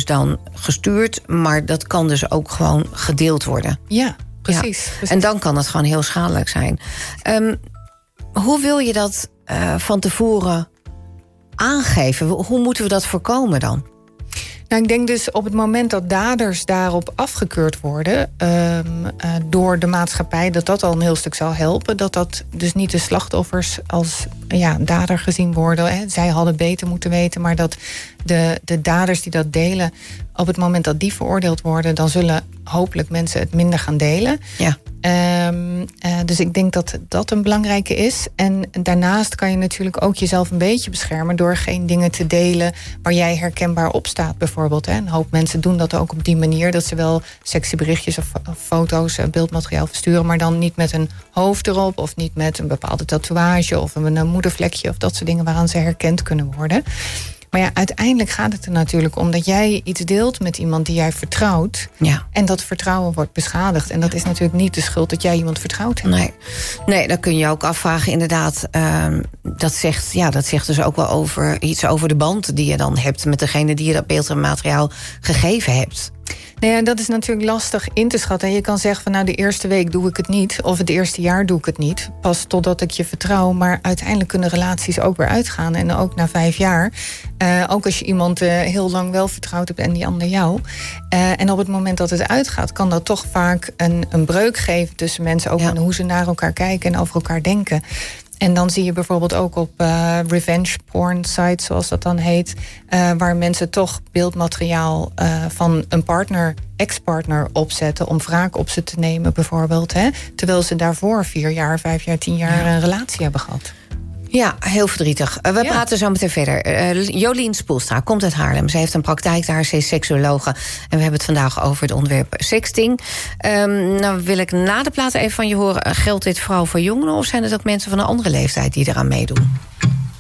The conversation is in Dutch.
dan gestuurd, maar dat kan dus ook gewoon gedeeld worden. Ja, precies. Ja. Precies. En dan kan het gewoon heel schadelijk zijn. Hoe wil je dat van tevoren aangeven? Hoe moeten we dat voorkomen dan? Nou, ik denk dus op het moment dat daders daarop afgekeurd worden door de maatschappij, dat al een heel stuk zal helpen. Dat dus niet de slachtoffers als dader gezien worden. Hè. Zij hadden beter moeten weten, maar dat de daders die dat delen, op het moment dat die veroordeeld worden, dan zullen hopelijk mensen het minder gaan delen. Ja. Dus ik denk dat dat een belangrijke is. En daarnaast kan je natuurlijk ook jezelf een beetje beschermen door geen dingen te delen waar jij herkenbaar op staat, bijvoorbeeld. Hè. Een hoop mensen doen dat ook op die manier, dat ze wel sexy berichtjes of foto's, beeldmateriaal versturen, maar dan niet met een hoofd erop of niet met een bepaalde tatoeage of een moedervlekje of dat soort dingen waaraan ze herkend kunnen worden. Maar ja, uiteindelijk gaat het er natuurlijk om dat jij iets deelt met iemand die jij vertrouwt. Ja. En dat vertrouwen wordt beschadigd. En dat is natuurlijk niet de schuld dat jij iemand vertrouwd hebt. Nee, dan kun je ook afvragen, inderdaad. Dat zegt dus ook wel iets over de band die je dan hebt met degene die je dat beeldmateriaal gegeven hebt. Nou ja, dat is natuurlijk lastig in te schatten. Je kan zeggen van de eerste week doe ik het niet, of het eerste jaar doe ik het niet. Pas totdat ik je vertrouw. Maar uiteindelijk kunnen relaties ook weer uitgaan. En ook na 5 jaar. Ook als je iemand heel lang wel vertrouwd hebt en die ander jou. En op het moment dat het uitgaat, kan dat toch vaak een breuk geven tussen mensen. Ook in hoe ze naar elkaar kijken en over elkaar denken. En dan zie je bijvoorbeeld ook op revenge porn sites, zoals dat dan heet, waar mensen toch beeldmateriaal van een partner, ex-partner opzetten om wraak op ze te nemen bijvoorbeeld. Hè, terwijl ze daarvoor 4 jaar, 5 jaar, 10 jaar een relatie hebben gehad. Ja, heel verdrietig. We praten zo meteen verder. Jolien Spoelstra komt uit Haarlem. Ze heeft een praktijk daar, ze is seksuologe. En we hebben het vandaag over het onderwerp sexting. Nou wil ik na de plaat even van je horen. Geldt dit vooral voor jongeren of zijn het ook mensen van een andere leeftijd die eraan meedoen?